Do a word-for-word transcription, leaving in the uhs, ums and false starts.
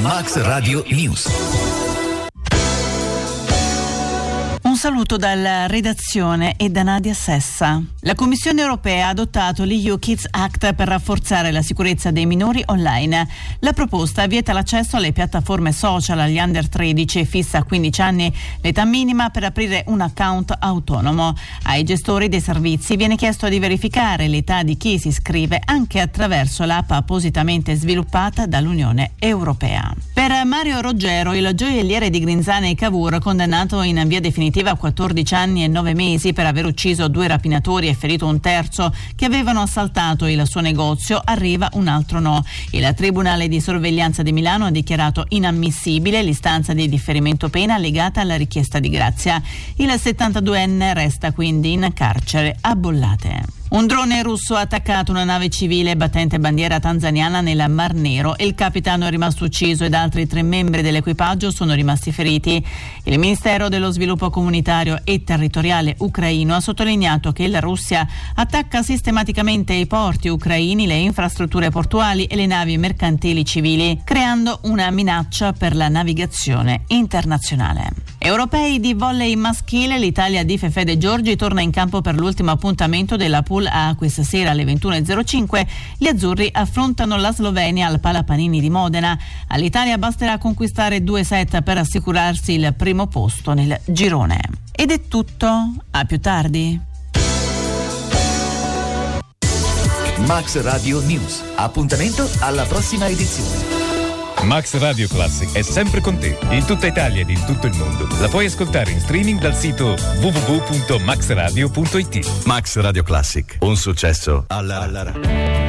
Max Radio News. Un saluto dalla redazione e da Nadia Sessa. La Commissione europea ha adottato l'E U Kids Act per rafforzare la sicurezza dei minori online. La proposta vieta l'accesso alle piattaforme social agli under tredici e fissa a quindici anni l'età minima per aprire un account autonomo. Ai gestori dei servizi viene chiesto di verificare l'età di chi si iscrive anche attraverso l'app appositamente sviluppata dall'Unione Europea. Per Mario Roggero, il gioielliere di Grinzane e Cavour, condannato in via definitiva a quattordici anni e nove mesi per aver ucciso due rapinatori e ferito un terzo che avevano assaltato il suo negozio, arriva un altro no. Il Tribunale di sorveglianza di Milano ha dichiarato inammissibile l'istanza di differimento pena legata alla richiesta di grazia. Il settantaduenne resta quindi in carcere a Bollate. Un drone russo ha attaccato una nave civile battente bandiera tanzaniana nel Mar Nero e il capitano è rimasto ucciso ed altri tre membri dell'equipaggio sono rimasti feriti. Il Ministero dello Sviluppo Comunitario e Territoriale ucraino ha sottolineato che la Russia attacca sistematicamente i porti ucraini, le infrastrutture portuali e le navi mercantili civili, creando una minaccia per la navigazione internazionale. Europei di volley maschile, l'Italia di Fefè De Giorgi torna in campo per l'ultimo appuntamento della Pool A questa sera alle ventuno e zero cinque. Gli azzurri affrontano la Slovenia al Palapanini di Modena. All'Italia basterà conquistare due set per assicurarsi il primo posto nel girone. Ed è tutto, a più tardi. Max Radio News. Appuntamento alla prossima edizione. Max Radio Classic è sempre con te, in tutta Italia ed in tutto il mondo. La puoi ascoltare in streaming dal sito w w w punto max radio punto i t. Max Radio Classic, un successo alla... alla...